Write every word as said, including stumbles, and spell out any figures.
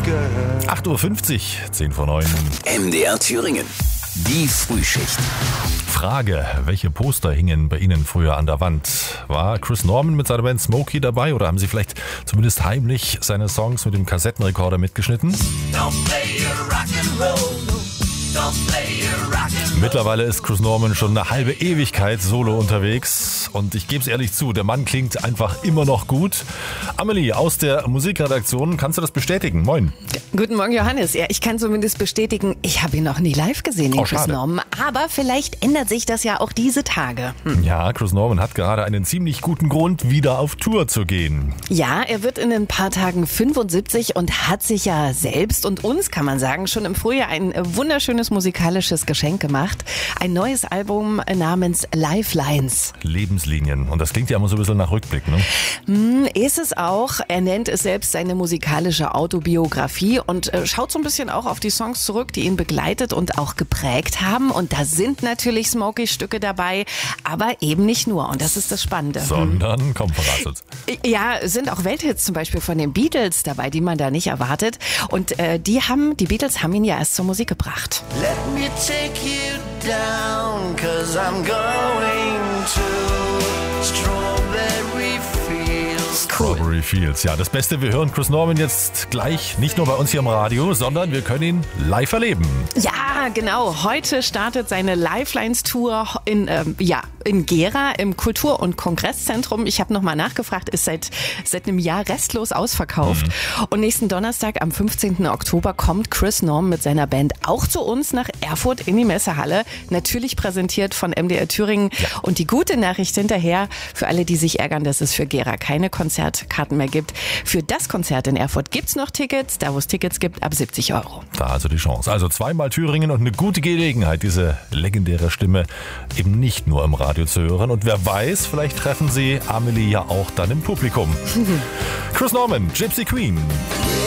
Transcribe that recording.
acht Uhr fünfzig, zehn vor neun. M D R Thüringen. Die Frühschicht. Frage, welche Poster hingen bei Ihnen früher an der Wand? War Chris Norman mit seiner Band Smokey dabei oder haben Sie vielleicht zumindest heimlich seine Songs mit dem Kassettenrekorder mitgeschnitten? Don't play your rock and roll. Don't play your rock and roll. Mittlerweile ist Chris Norman schon eine halbe Ewigkeit solo unterwegs und ich gebe es ehrlich zu, der Mann klingt einfach immer noch gut. Amelie aus der Musikredaktion, kannst du das bestätigen? Moin. Guten Morgen, Johannes. Ja, ich kann zumindest bestätigen, ich habe ihn noch nie live gesehen, den Oh, Chris schade. Norman. Aber vielleicht ändert sich das ja auch diese Tage. Hm. Ja, Chris Norman hat gerade einen ziemlich guten Grund, wieder auf Tour zu gehen. Ja, er wird in ein paar Tagen fünfundsiebzig und hat sich ja selbst und uns, kann man sagen, schon im Frühjahr ein wunderschönes musikalisches Geschenk gemacht. Ein neues Album namens Lifelines. Lebenslinien. Und das klingt ja immer so ein bisschen nach Rückblick, ne? Hm, ist es auch. Er nennt es selbst seine musikalische Autobiografie und äh, schaut so ein bisschen auch auf die Songs zurück, die ihn begleitet und auch geprägt haben. Und da sind natürlich Smokey-Stücke dabei, aber eben nicht nur. Und das ist das Spannende. Sondern, komm, verrat uns. Ja, sind auch Welthits zum Beispiel von den Beatles dabei, die man da nicht erwartet. Und äh, die haben, die Beatles haben ihn ja erst zur Musik gebracht. Let me take you down, cause I'm going to Strawberry Fields. Strawberry Fields. Ja, das Beste, wir hören Chris Norman jetzt gleich nicht nur bei uns hier im Radio, sondern wir können ihn live erleben. Ja, genau. Heute startet seine Lifelines-Tour in, ähm, ja, in Gera im Kultur- und Kongresszentrum. Ich habe nochmal nachgefragt, ist seit, seit einem Jahr restlos ausverkauft. Mhm. Und nächsten Donnerstag, am fünfzehnten Oktober, kommt Chris Norman mit seiner Band auch zu uns nach Erfurt in die Messehalle. Natürlich präsentiert von M D R Thüringen. Ja. Und die gute Nachricht hinterher, für alle, die sich ärgern, dass es für Gera keine Konzertkarten mehr gibt. Für das Konzert in Erfurt gibt's noch Tickets. Da, wo es Tickets gibt, ab siebzig Euro. Da also die Chance. Also zweimal Thüringen und eine gute Gelegenheit, diese legendäre Stimme eben nicht nur im Radio zu hören. Und wer weiß, vielleicht treffen Sie Amelie ja auch dann im Publikum. Chris Norman, Gypsy Queen.